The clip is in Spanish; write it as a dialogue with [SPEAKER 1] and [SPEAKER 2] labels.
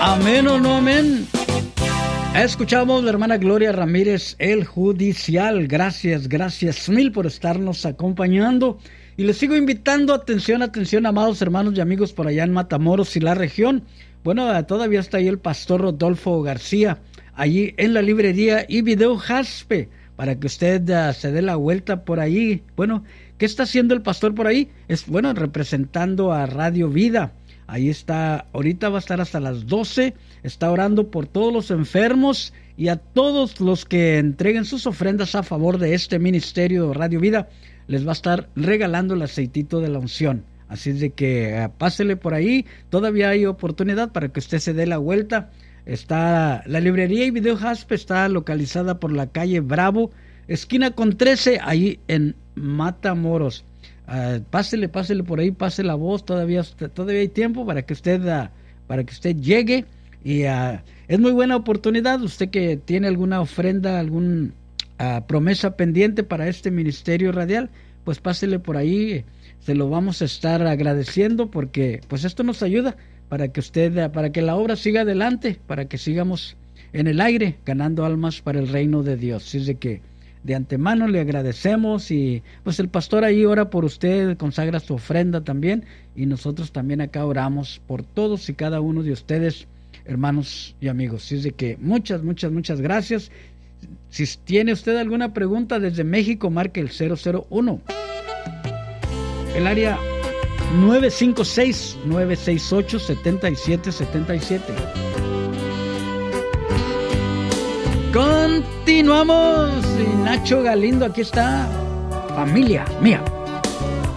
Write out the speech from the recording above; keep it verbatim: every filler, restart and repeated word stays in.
[SPEAKER 1] Amén o no amén. Escuchamos la hermana Gloria Ramírez, El Judicial. Gracias, gracias mil por estarnos acompañando. Y les sigo invitando, atención, atención, amados hermanos y amigos por allá en Matamoros y la región. Bueno, todavía está ahí el pastor Rodolfo García, allí en la librería y video Jaspe, para que usted uh, se dé la vuelta por ahí. Bueno, ¿qué está haciendo el pastor por ahí? Es, bueno, representando a Radio Vida. Ahí está, ahorita va a estar hasta las doce, está orando por todos los enfermos y a todos los que entreguen sus ofrendas a favor de este ministerio Radio Vida, les va a estar regalando el aceitito de la unción. Así es de que uh, pásele por ahí, todavía hay oportunidad para que usted se dé la vuelta. Está la librería y video Jaspe, está localizada por la calle Bravo, esquina con trece, ahí en Matamoros. Uh, pásele, pásele por ahí, pase la voz, todavía, todavía hay tiempo para que usted, uh, para que usted llegue y uh, es muy buena oportunidad. Usted que tiene alguna ofrenda, alguna uh, promesa pendiente para este ministerio radial, pues pásele por ahí, se lo vamos a estar agradeciendo porque pues esto nos ayuda para que usted, uh, para que la obra siga adelante, para que sigamos en el aire ganando almas para el reino de Dios. Así es de que de antemano le agradecemos y pues el pastor ahí ora por usted, consagra su ofrenda también y nosotros también acá oramos por todos y cada uno de ustedes, hermanos y amigos. Así es de que muchas, muchas, muchas gracias. Si tiene usted alguna pregunta desde México, marque el cero cero uno. El área nueve cinco seis, nueve seis ocho, siete siete siete siete. Continuamos. Y Nacho Galindo, aquí está. Familia mía.